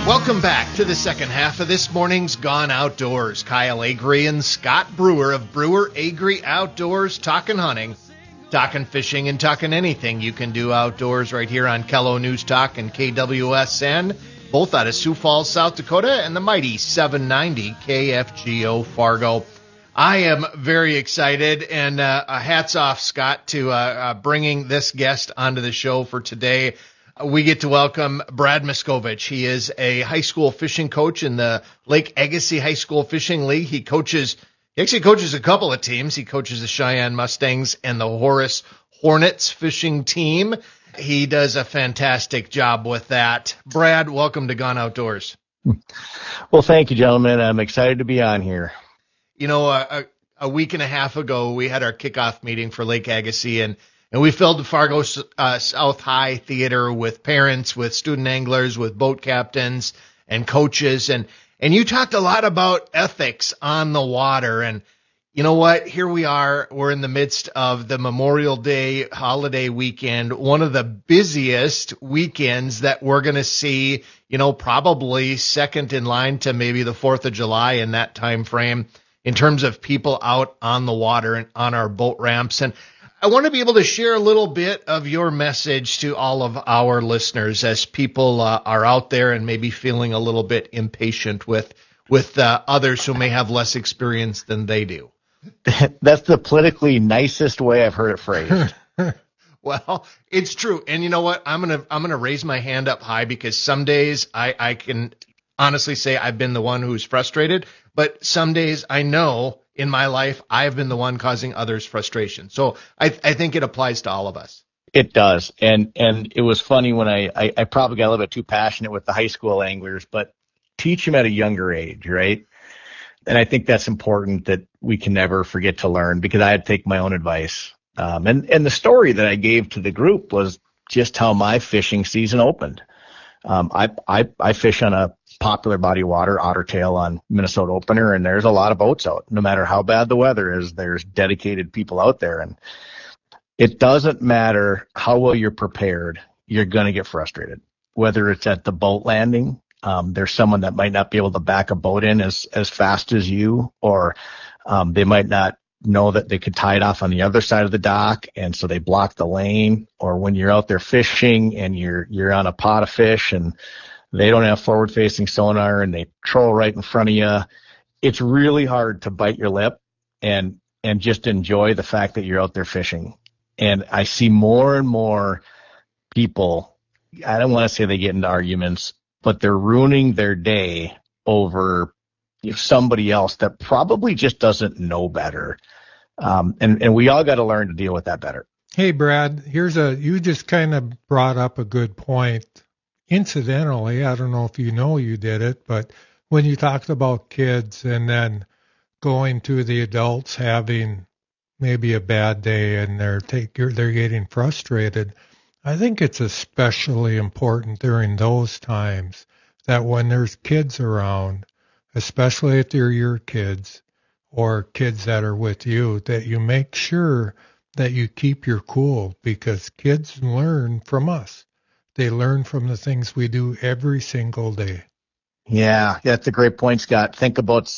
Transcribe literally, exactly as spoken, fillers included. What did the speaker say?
Welcome back to the second half of this morning's Gone Outdoors. Kyle Agri and Scott Brewer of Brewer Agri Outdoors, talking hunting, talking fishing, and talking anything you can do outdoors right here on Kello News Talk and K W S N, both out of Sioux Falls, South Dakota, and the mighty seven ninety K F G O Fargo. I am very excited, and uh, hats off, Scott, to uh, uh, bringing this guest onto the show for today. We get to welcome Brad Miskovich. He is a high school fishing coach in the Lake Agassiz High School Fishing League. He coaches, he actually coaches a couple of teams. He coaches the Cheyenne Mustangs and the Horace Hornets fishing team. He does a fantastic job with that. Brad, welcome to Gone Outdoors. Well, thank you, gentlemen. I'm excited to be on here. You know, a, a week and a half ago, we had our kickoff meeting for Lake Agassiz, and And we filled the Fargo uh, South High Theater with parents, with student anglers, with boat captains and coaches. And, and you talked a lot about ethics on the water. And you know what? Here we are. We're in the midst of the Memorial Day holiday weekend, one of the busiest weekends that we're going to see, you know, probably second in line to maybe the fourth of July in that time frame in terms of people out on the water and on our boat ramps. And I want to be able to share a little bit of your message to all of our listeners as people uh, are out there and maybe feeling a little bit impatient with with uh, others who may have less experience than they do. That's the politically nicest way I've heard it phrased. Well, it's true. And you know what? I'm going to I'm going to raise my hand up high because some days I, I can honestly say I've been the one who's frustrated, but some days I know in my life, I've been the one causing others frustration. So I, I think it applies to all of us. It does. And and it was funny when I, I, I probably got a little bit too passionate with the high school anglers, but teach them at a younger age, right? And I think that's important that we can never forget to learn because I had to take my own advice. Um, and, and the story that I gave to the group was just how my fishing season opened. Um, I, I, I fish on a popular body of water, Ottertail on Minnesota Opener, and there's a lot of boats out. No matter how bad the weather is, there's dedicated people out there. And it doesn't matter how well you're prepared, you're going to get frustrated. Whether it's at the boat landing, um, there's someone that might not be able to back a boat in as, as fast as you, or um, they might not know that they could tie it off on the other side of the dock, and so they block the lane. Or when you're out there fishing and you're you're on a pot of fish and they don't have forward-facing sonar and they troll right in front of you, it's really hard to bite your lip and and just enjoy the fact that you're out there fishing. And I see more and more people, I don't want to say they get into arguments, but they're ruining their day over somebody else that probably just doesn't know better. Um, and, and we all got to learn to deal with that better. Hey, Brad, here's a, you just kind of brought up a good point. Incidentally, I don't know if you know you did it, but when you talked about kids and then going to the adults having maybe a bad day and they're take, they're getting frustrated, I think it's especially important during those times that when there's kids around, especially if they're your kids or kids that are with you, that you make sure that you keep your cool because kids learn from us. They learn from the things we do every single day. Yeah, that's a great point, Scott. Think about